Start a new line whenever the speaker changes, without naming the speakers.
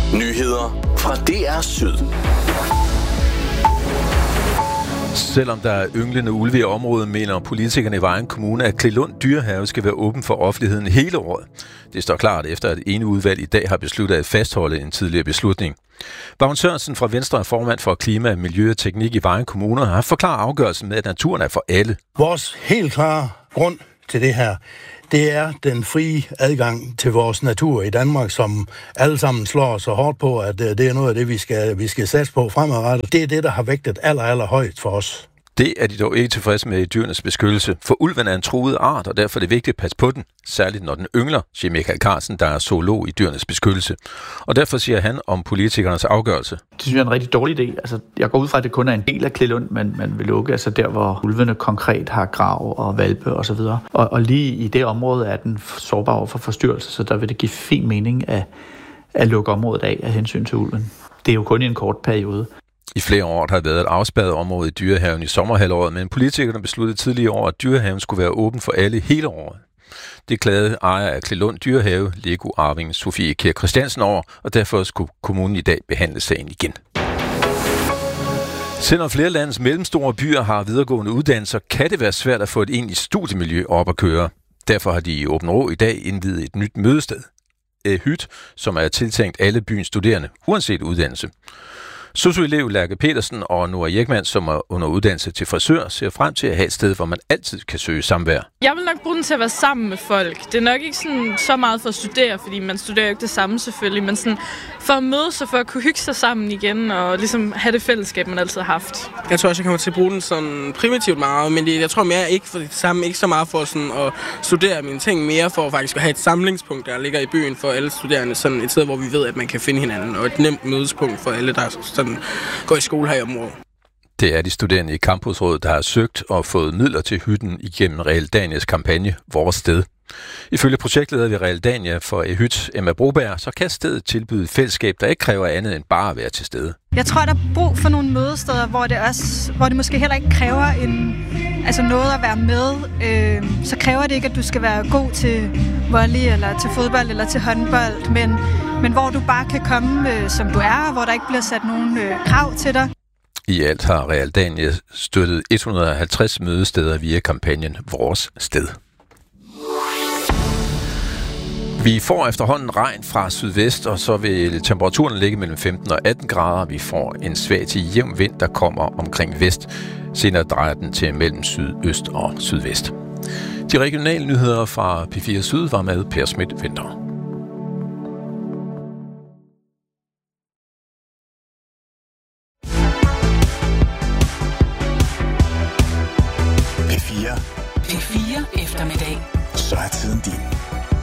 Nyheder fra DR Syd.
Selvom der er ynglende ulve i området, mener politikerne i Vejen Kommune, at Klilund Dyrehave skal være åben for offentligheden hele året. Det står klart efter, at et ene udvalg i dag har besluttet at fastholde en tidligere beslutning. Vagn Sørensen fra Venstre er formand for Klima, Miljø og Teknik i Vejen Kommune, har forklaret afgørelsen med, at naturen er for alle.
Vores helt klare grund til det her, det er den frie adgang til vores natur i Danmark, som alle sammen slår så hårdt på, at det er noget af det, vi skal satse på fremadrettet. Det er det, der har vægtet allerhøjst for os.
Det er de dog ikke tilfredse med i Dyrenes Beskyttelse, for ulven er en truet art, og derfor er det vigtigt at passe på den, særligt når den yngler, siger Michael Carlsen, der er zoolog i Dyrenes Beskyttelse. Og derfor siger han om politikernes afgørelse.
Det synes jeg er en rigtig dårlig idé. Altså, jeg går ud fra, at det kun er en del af Klilund, man vil lukke, altså der, hvor ulvene konkret har grav og hvalpe osv. Og lige i det område er den sårbar over for forstyrrelse, så der vil det give fin mening at lukke området af hensyn til ulven. Det er jo kun i en kort periode.
I flere år har der været et afspærret område i Dyrehaven i sommerhalvåret, men politikerne besluttede tidligere i år, at Dyrehaven skulle være åben for alle hele året. Det klagede ejer af Klilund Dyrehave, Lego arving Sofie Kjær Christiansen over, og derfor skulle kommunen i dag behandle sagen igen. Selvom flere landets mellemstore byer har videregående uddannelser, kan det være svært at få et egentligt studiemiljø op at køre. Derfor har de i Aabenraa i dag indviet et nyt mødested, Hyt, som er tiltænkt alle byens studerende, uanset uddannelse. Sosu-elev Lærke Petersen og Nora Jekman, som er under uddannelse til frisør, ser frem til at have et sted, hvor man altid kan søge samvær.
Jeg vil nok bruge den til at være sammen med folk. Det er nok ikke så meget for at studere, fordi man studerer jo ikke det samme selvfølgelig, men sådan for at mødes og for at kunne hygge sig sammen igen og ligesom have det fællesskab, man altid har haft.
Jeg tror også, jeg kommer til at bruge den sådan primitivt meget, men jeg tror mere ikke for det samme, ikke så meget for sådan at studere mine ting, mere for faktisk at have et samlingspunkt, der ligger i byen for alle studerende, sådan et sted, hvor vi ved, at man kan finde hinanden, og et nemt mødespunkt for alle, der sådan går i skole her i området.
Det er de studerende i Campusrådet, der har søgt og fået midler til hytten igennem Realdanias kampagne Vores Sted. Ifølge projektleder ved Realdania for Hyt, Emma Broberg, så kan stedet tilbyde et fællesskab, der ikke kræver andet end bare at være til stede.
Jeg tror, der er brug for nogle mødesteder, hvor det måske heller ikke kræver noget at være med. Så kræver det ikke, at du skal være god til volley, eller til fodbold, eller til håndbold, men hvor du bare kan komme, som du er, hvor der ikke bliver sat nogen krav til dig.
I alt har Realdania støttet 150 mødesteder via kampagnen Vores Sted. Vi får efterhånden regn fra sydvest, og så vil temperaturen ligge mellem 15 og 18 grader. Vi får en svag til jævn vind, der kommer omkring vest. Senere drejer den til mellem sydøst og sydvest. De regionale nyheder fra P4 Syd var med Per Schmidt-Vinter.
P4 eftermiddag. Så er tiden din.